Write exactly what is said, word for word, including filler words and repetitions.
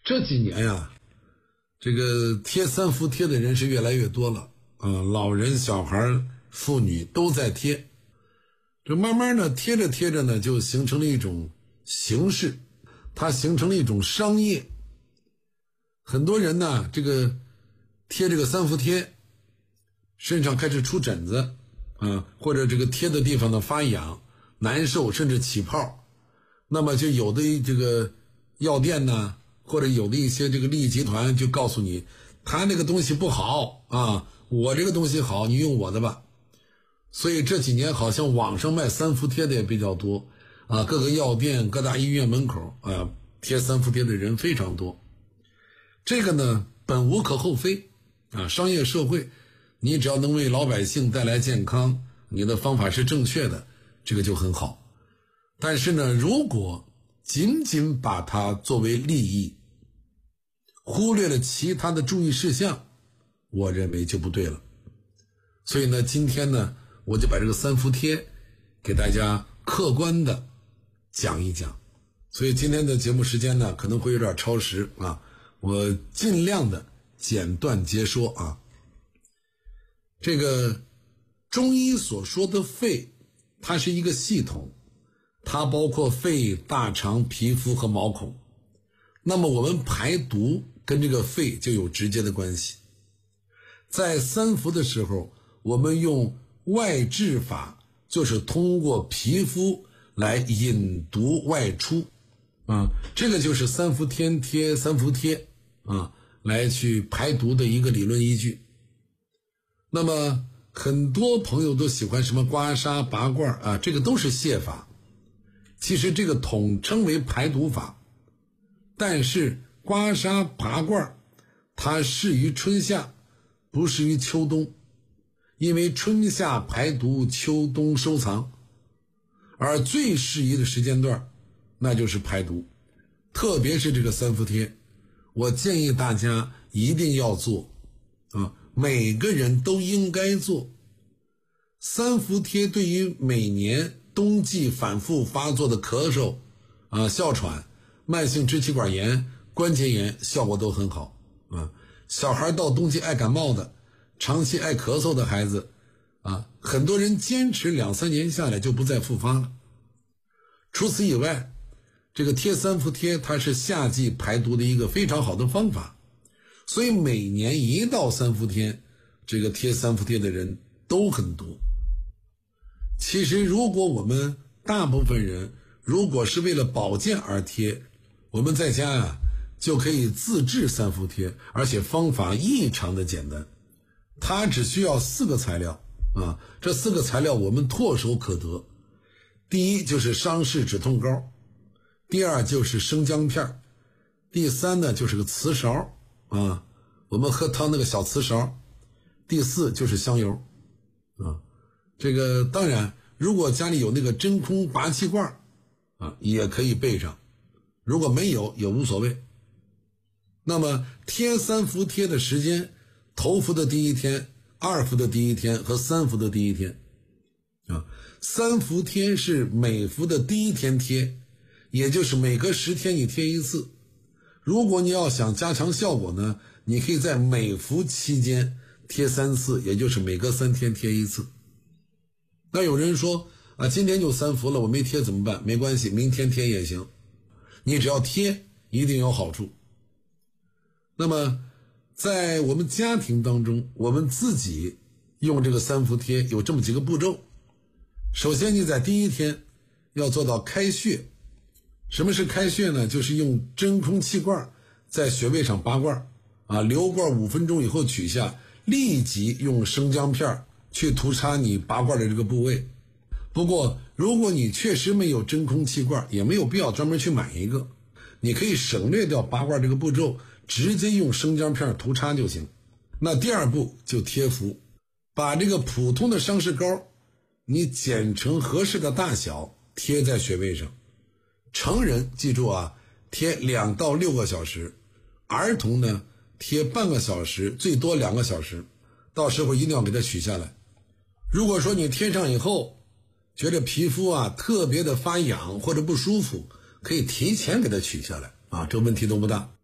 这几年呀，这个贴三伏贴的人是越来越多了啊、呃，老人、小孩、妇女都在贴。这慢慢的贴着贴着呢，就形成了一种形式，它形成了一种商业。很多人呢，这个贴这个三伏贴，身上开始出疹子啊、呃，或者这个贴的地方呢发痒、难受，甚至起泡。那么就有的这个药店呢，或者有的一些这个利益集团就告诉你，他那个东西不好啊，我这个东西好，你用我的吧。所以这几年好像网上卖三伏贴的也比较多啊，各个药店、各大医院门口啊，贴三伏贴的人非常多。这个呢，本无可厚非啊，商业社会，你只要能为老百姓带来健康，你的方法是正确的，这个就很好。但是呢，如果仅仅把它作为利益，忽略了其他的注意事项，我认为就不对了。所以呢，今天呢，我就把这个三伏贴给大家客观的讲一讲。所以今天的节目时间呢，可能会有点超时啊，我尽量的简短截说啊。这个中医所说的肺，它是一个系统，它包括肺、大肠、皮肤和毛孔。那么我们排毒跟这个肺就有直接的关系。在三伏的时候，我们用外治法，就是通过皮肤来引毒外出啊，这个就是三伏天贴三伏贴啊，来去排毒的一个理论依据。那么很多朋友都喜欢什么刮痧、拔罐啊，这个都是泻法，其实这个统称为排毒法。但是刮痧、拔罐它适于春夏，不适于秋冬，因为春夏排毒，秋冬收藏，而最适宜的时间段那就是排毒。特别是这个三伏贴，我建议大家一定要做啊，每个人都应该做。三伏贴对于每年冬季反复发作的咳嗽啊、哮喘、慢性支气管炎、关节炎效果都很好啊。小孩到冬季爱感冒的，长期爱咳嗽的孩子啊，很多人坚持两三年下来就不再复发了。除此以外，这个贴三伏贴它是夏季排毒的一个非常好的方法，所以每年一到三伏天，这个贴三伏贴的人都很多。其实如果我们大部分人如果是为了保健而贴，我们在家啊就可以自制三伏贴，而且方法异常的简单。它只需要四个材料啊，这四个材料我们唾手可得。第一就是伤氏止痛膏，第二就是生姜片，第三呢就是个瓷勺啊，我们喝汤那个小瓷勺，第四就是香油啊。这个当然如果家里有那个真空拔气罐啊，也可以备上，如果没有也无所谓。那么贴三伏贴的时间，头伏的第一天、二伏的第一天和三伏的第一天啊。三伏贴是每伏的第一天贴，也就是每隔十天你贴一次。如果你要想加强效果呢，你可以在每伏期间贴三次，也就是每隔三天贴一次。那有人说啊，今天就三伏了，我没贴怎么办？没关系，明天贴也行，你只要贴一定有好处。那么在我们家庭当中，我们自己用这个三伏贴有这么几个步骤。首先你在第一天要做到开穴。什么是开穴呢？就是用真空气罐在穴位上拔罐啊，留罐五分钟以后取下，立即用生姜片去涂擦你拔罐的这个部位。不过如果你确实没有真空气罐，也没有必要专门去买一个，你可以省略掉拔罐这个步骤，直接用生姜片涂擦就行。那第二步就贴敷，把这个普通的伤氏膏你剪成合适的大小，贴在穴位上。成人记住啊，贴两到六个小时，儿童呢贴半个小时，最多两个小时，到时候一定要给它取下来。如果说你贴上以后觉得皮肤啊特别的发痒或者不舒服，可以提前给它取下来啊，这问题都不大。